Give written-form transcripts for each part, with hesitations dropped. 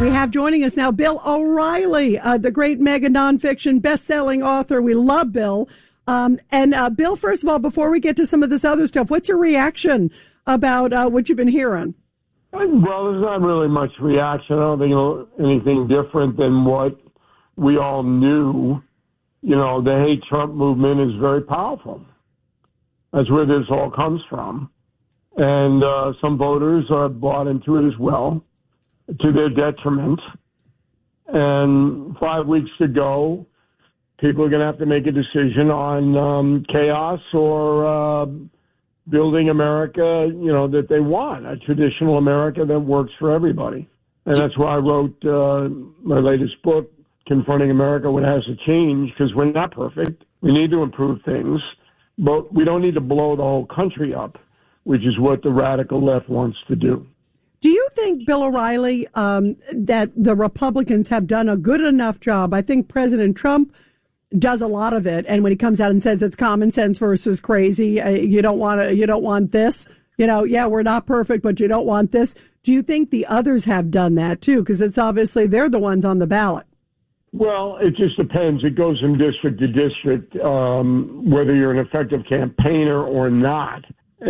We have joining us now Bill O'Reilly, the great mega nonfiction best-selling author. We love Bill. Bill, first of all, before we get to some of this other stuff, what's your reaction about what you've been hearing? Well, there's not really much reaction. I don't think anything different than what we all knew. You know, the hate Trump movement is very powerful. That's where this all comes from. And some voters are bought into it as well, to their detriment. And 5 weeks to go, people are going to have to make a decision on chaos or building America, you know, that they want, a traditional America that works for everybody. And that's why I wrote my latest book, Confronting America, What Has to Change, because we're not perfect. We need to improve things, but we don't need to blow the whole country up, which is what the radical left wants to do. Do you think, Bill O'Reilly, that the Republicans have done a good enough job? I think President Trump does a lot of it, and when he comes out and says it's common sense versus crazy, you don't want this. You know, yeah, we're not perfect, but you don't want this. Do you think the others have done that too? Because it's obviously they're the ones on the ballot. Well, it just depends. It goes from district to district, whether you're an effective campaigner or not.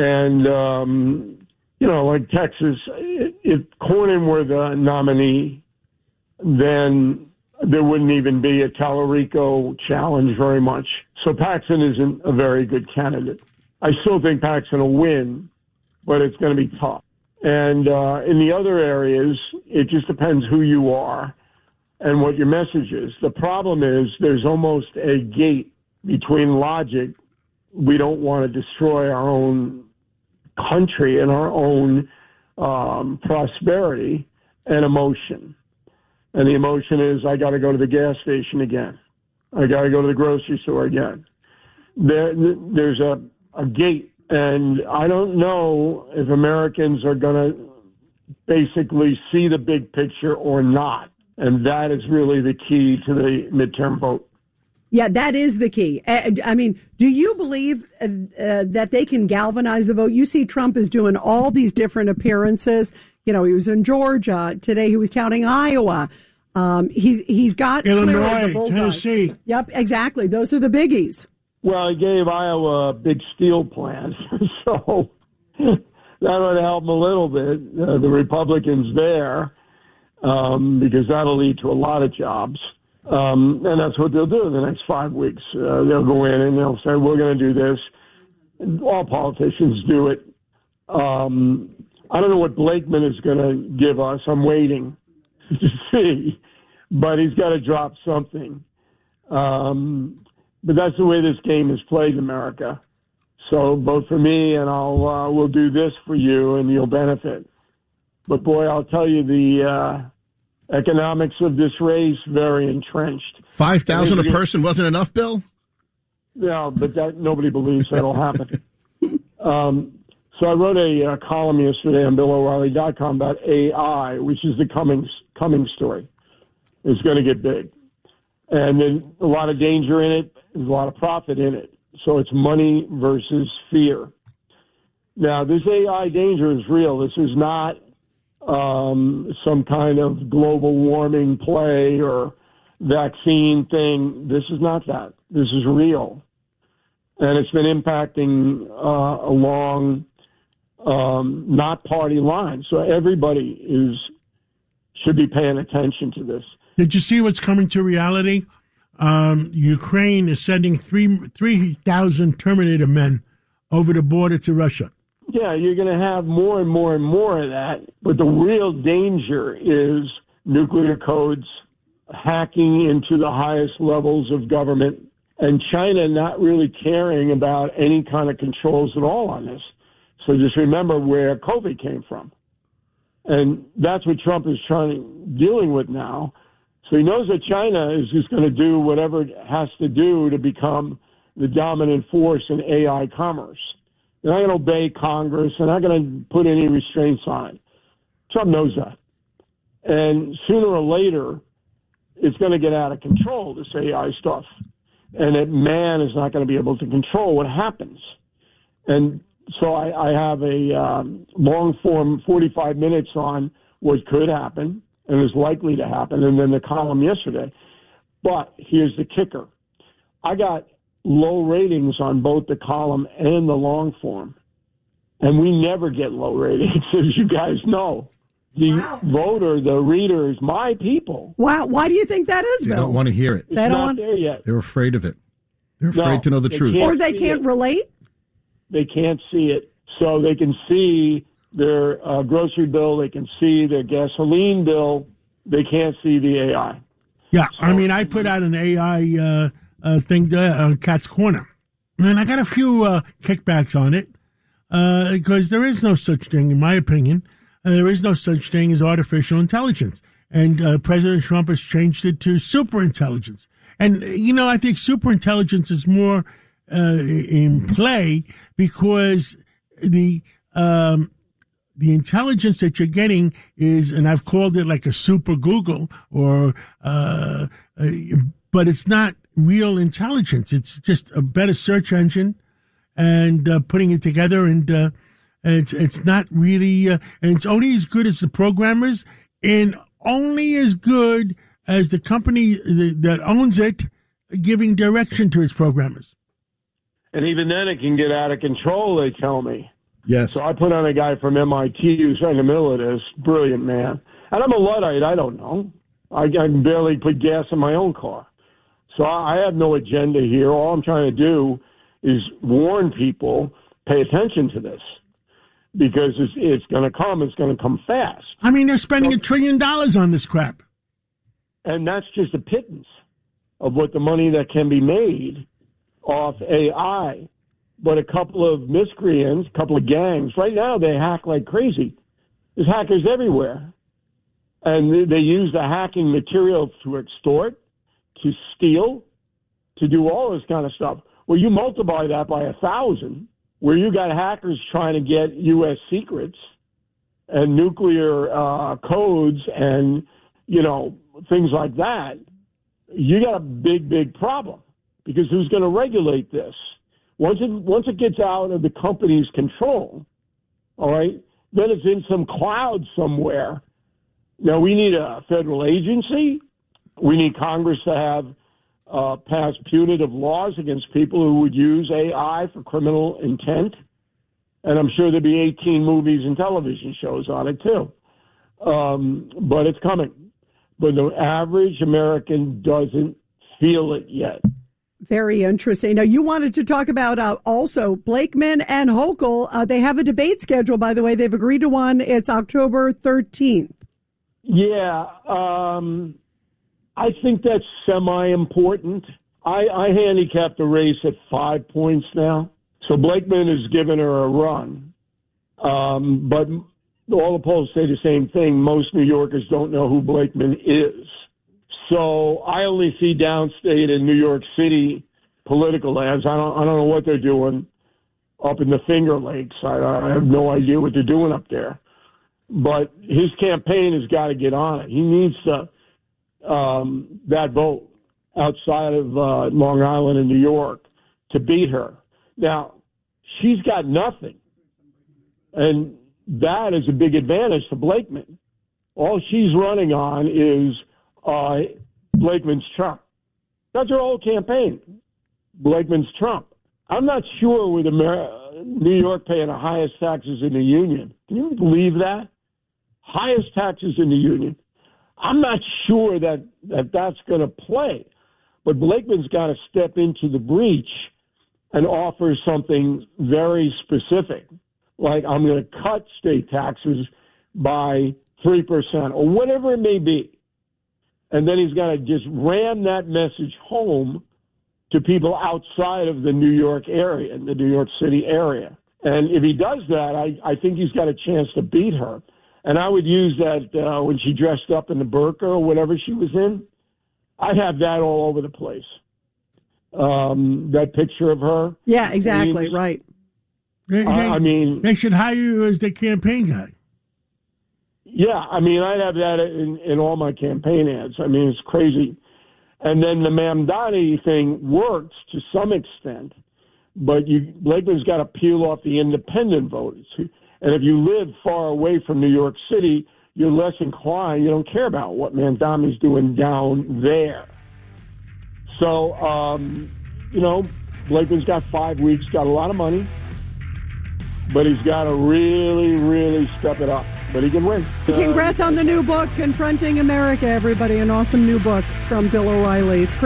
And you know, like Texas, if Cornyn were the nominee, then there wouldn't even be a Tallarico challenge very much. So Paxton isn't a very good candidate. I still think Paxton will win, but it's going to be tough. And in the other areas, it just depends who you are and what your message is. The problem is there's almost a gate between logic. We don't want to destroy our own country and our own prosperity and emotion. And the emotion is, I got to go to the gas station again. I got to go to the grocery store again. There's a gate, and I don't know if Americans are going to basically see the big picture or not. And that is really the key to the midterm vote. Yeah, that is the key. I mean, do you believe that they can galvanize the vote? You see Trump is doing all these different appearances. You know, he was in Georgia. Today he was touting Iowa. He's got Illinois, Tennessee. Yep, exactly. Those are the biggies. Well, he gave Iowa a big steel plant, so that would help a little bit, the Republicans there, because that'll lead to a lot of jobs. And that's what they'll do in the next 5 weeks. They'll go in and they'll say, we're going to do this. All politicians do it. I don't know what Blakeman is going to give us. I'm waiting to see. But he's got to drop something. But that's the way this game is played in America. So vote for me and we'll do this for you and you'll benefit. But boy, I'll tell you, the economics of this race, very entrenched. 5,000 a person wasn't enough, Bill? Yeah, but nobody believes that'll happen. So I wrote a column yesterday on BillO'Reilly.com about AI, which is the coming story. It's going to get big. And there's a lot of danger in it. There's a lot of profit in it. So it's money versus fear. Now, this AI danger is real. This is not some kind of global warming play or vaccine thing. This is not that. This is real. And it's been impacting along not party lines. So everybody should be paying attention to this. Did you see what's coming to reality? Ukraine is sending 3,000 Terminator men over the border to Russia. Yeah, you're going to have more and more and more of that. But the real danger is nuclear codes, hacking into the highest levels of government, and China not really caring about any kind of controls at all on this. So just remember where COVID came from. And that's what Trump is dealing with now. So he knows that China is just going to do whatever it has to do to become the dominant force in AI commerce. They're not going to obey Congress. They're not going to put any restraints on it. Trump knows that. And sooner or later, it's going to get out of control, this AI stuff. And that man is not going to be able to control what happens. And so I have a long form, 45 minutes on what could happen and is likely to happen, and then the column yesterday. But here's the kicker. I got low ratings on both the column and the long form, and we never get low ratings, as you guys know. The voter, the reader, is my people. Wow. Why do you think that is, Bill? They don't want to hear it. It's not there yet. They're afraid of it. They're afraid to know the truth. Or they can't relate? They can't see it. So they can see their grocery bill. They can see their gasoline bill. They can't see the AI. Yeah, so, I mean, I put out an AI thing on Cat's Corner, and I got a few kickbacks on it because there is no such thing, in my opinion. There is no such thing as artificial intelligence. And President Trump has changed it to superintelligence. And, you know, I think superintelligence is more in play because the intelligence that you're getting is, and I've called it like a super Google, or but it's not real intelligence. It's just a better search engine and putting it together, and it's not really, and it's only as good as the programmers, and only as good as the company that owns it giving direction to its programmers. And even then, it can get out of control, they tell me. Yes. So I put on a guy from MIT who's right in the middle of this, brilliant man. And I'm a Luddite, I don't know. I can barely put gas in my own car. So I have no agenda here. All I'm trying to do is warn people, pay attention to this. Because it's going to come. It's going to come fast. I mean, they're spending $1 trillion on this crap. And that's just a pittance of what the money that can be made off AI. But a couple of miscreants, a couple of gangs, right now they hack like crazy. There's hackers everywhere. And they use the hacking material to extort, to steal, to do all this kind of stuff. Well, you multiply that by 1,000, where you got hackers trying to get U.S. secrets and nuclear codes and, you know, things like that, you got a big, big problem, because who's going to regulate this? Once it gets out of the company's control, all right, then it's in some cloud somewhere. Now, we need a federal agency. We need Congress to have pass punitive laws against people who would use AI for criminal intent. And I'm sure there'll be 18 movies and television shows on it, too. But it's coming. But the average American doesn't feel it yet. Very interesting. Now, you wanted to talk about also Blakeman and Hochul. They have a debate schedule, by the way. They've agreed to one. It's October 13th. Yeah. I think that's semi-important. I handicap the race at 5 points now. So Blakeman has given her a run. But all the polls say the same thing. Most New Yorkers don't know who Blakeman is. So I only see downstate and New York City political ads. I don't know what they're doing up in the Finger Lakes. I have no idea what they're doing up there. But his campaign has got to get on it. He needs to that vote outside of Long Island and New York to beat her. Now, she's got nothing. And that is a big advantage to Blakeman. All she's running on is Blakeman's Trump. That's her whole campaign, Blakeman's Trump. I'm not sure with New York paying the highest taxes in the union. Can you believe that? Highest taxes in the union. I'm not sure that that's going to play. But Blakeman's got to step into the breach and offer something very specific, like I'm going to cut state taxes by 3% or whatever it may be. And then he's got to just ram that message home to people outside of the New York area, the New York City area. And if he does that, I think he's got a chance to beat her. And I would use that when she dressed up in the burqa or whatever she was in. I'd have that all over the place. That picture of her. Yeah, exactly, right. I mean, they should hire you as the campaign guy. Yeah, I mean, I'd have that in all my campaign ads. I mean, it's crazy. And then the Mamdani thing works to some extent, but Blakeman's got to peel off the independent voters. And if you live far away from New York City, you're less inclined. You don't care about what Mamdani's doing down there. So, Blakeman's got 5 weeks, got a lot of money, but he's got to really, really step it up. But he can win. Congrats on the new book, Confronting America, everybody. An awesome new book from Bill O'Reilly. It's